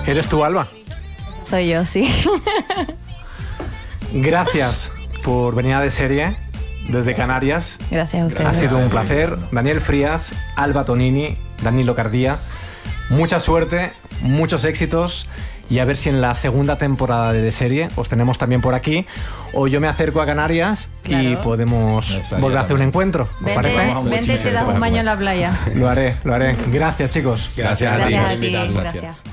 ¿Eres tú, Alba? Soy yo, sí. Gracias por venir a De Serie desde Canarias. Gracias a ustedes. Ha sido un placer. Daniel Frías, Alba Tonini, Danilo Cardía. Mucha suerte, muchos éxitos y a ver si en la segunda temporada de Serie os tenemos también por aquí o yo me acerco a Canarias y podemos volver a hacer un encuentro. ¿Os parece? Vente y te das un baño en la playa. Lo haré, lo haré. Gracias, chicos. Gracias a ti. Gracias a ti. Gracias.